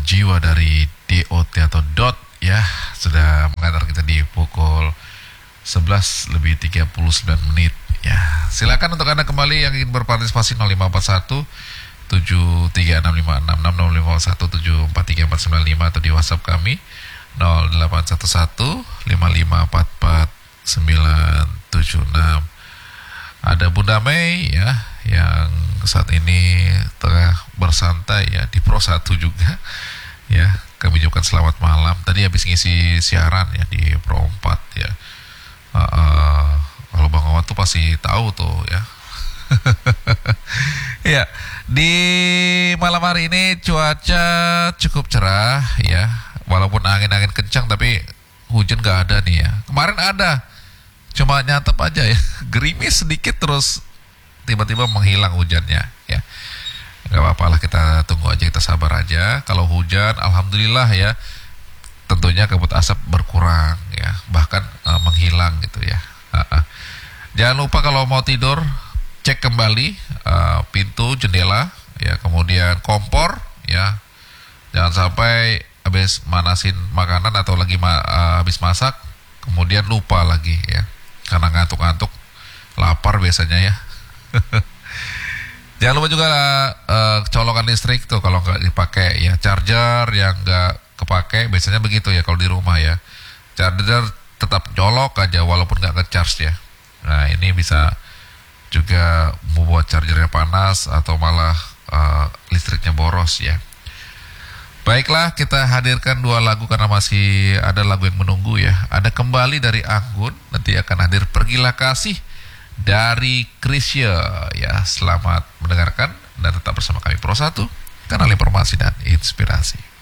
jiwa dari DOT atau DOT ya sudah mengantar kita di pukul 11 lebih 39 menit ya. Silakan untuk Anda kembali yang ingin berpartisipasi 0541 736566 0541 atau di WhatsApp kami 0811 5544 976. Ada Bunda Mei ya yang saat ini tengah bersantai ya di Pro 1 juga ya. Kami ucapkan selamat malam. Tadi habis ngisi siaran ya di Pro 4 ya. Kalau Bang Awan tuh pasti tahu tuh ya. Ya, di malam hari ini cuaca cukup cerah ya. Walaupun angin-angin kencang tapi hujan gak ada nih ya. Kemarin ada, cuma nyantap aja ya, gerimis sedikit terus tiba-tiba menghilang hujannya ya. Gak apa-apa lah, kita tunggu aja, kita sabar aja. Kalau hujan alhamdulillah ya, tentunya kabut asap berkurang ya, bahkan menghilang gitu ya. Jangan lupa kalau mau tidur cek kembali pintu, jendela ya, kemudian kompor ya. Jangan sampai habis manasin makanan atau lagi habis masak kemudian lupa lagi ya, karena ngantuk-ngantuk, lapar biasanya ya. Jangan lupa juga colokan listrik tuh kalau nggak dipakai ya, charger yang nggak kepake biasanya begitu ya kalau di rumah ya, charger tetap colok aja walaupun nggak nge-charge ya. Nah ini bisa juga membuat chargernya panas atau malah listriknya boros ya. Baiklah, kita hadirkan dua lagu karena masih ada lagu yang menunggu ya. Ada Kembali dari Anggun, nanti akan hadir Pergilah Kasih dari Krisya ya. Selamat mendengarkan dan tetap bersama kami Pro 1, kanal informasi dan inspirasi.